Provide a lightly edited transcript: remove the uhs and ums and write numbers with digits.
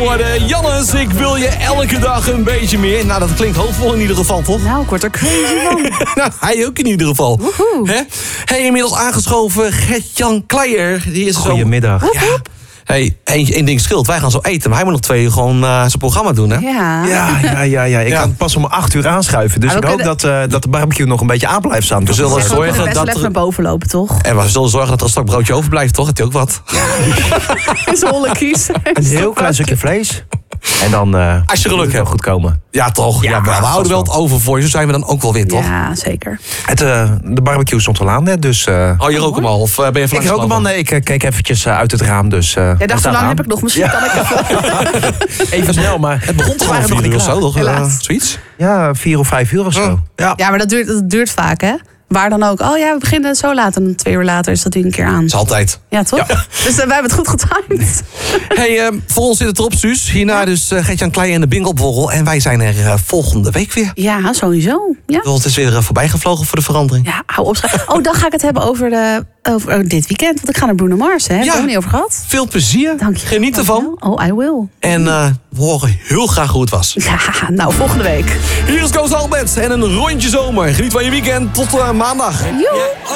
worden. Jannes, ik wil je elke dag een beetje meer. Nou, dat klinkt hoopvol in ieder geval, toch? Nou, ik word er crazy van. Nou, hij ook in ieder geval. Hè? Hey, inmiddels aangeschoven Gert-Jan Kleijer. Die is Goedemiddag. Ja. Hey, één ding scheelt. Wij gaan zo eten. Maar hij moet nog 2 uur gewoon zijn programma doen, hè? Ja. Ik kan pas om 8 uur aanschuiven. Dus ik hoop dat de barbecue nog een beetje aan blijft staan. We zullen We zorgen kunnen best wel dat even naar boven lopen, toch? En we zullen zorgen dat er een stok broodje overblijft, toch? Heb je ook wat? In zijn holle kies. Een heel klein stukje vlees. En dan Als je geluk moet het wel hebt. goed komen. Ja, toch? Ja, we houden wel het over voor je. Zo zijn we dan ook wel weer, toch? Ja, zeker. De barbecue stond al aan, hè, dus... Hou je rook hem al? Of ben je ik rook hem al. Nee, ik keek eventjes uit het raam, dus... Jij dacht, zo lang heb ik nog. Misschien kan ik even... Even snel, maar... Het begon toch waren al 4 nog uur niet of zo, toch? helaas. Zoiets? Ja, 4 of 5 uur of zo. Ja. Ja, maar dat duurt vaak, hè? Waar dan ook. Oh ja, we beginnen zo laat. En 2 uur later is dat weer een keer aan. Dat is altijd. Ja, toch? Dus wij hebben het goed getimed. Hey, voor ons zit het erop, Suus. Hierna dus Gert-Jan Kleijer en de Bingelborrel. En wij zijn er volgende week weer. Ja, sowieso. Ja, Het is weer voorbij gevlogen voor de verandering. ja hou op. Oh, dan ga ik het hebben over dit weekend. Want ik ga naar Bruno Mars, hè? Heb je het er niet over gehad? Veel plezier. Dank je. Geniet ervan. Oh, I will. En we horen heel graag hoe het was. Ja, nou, volgende week. Hier is Koos Albert en een rondje zomer. Geniet van je weekend. Tot maandag. Joe.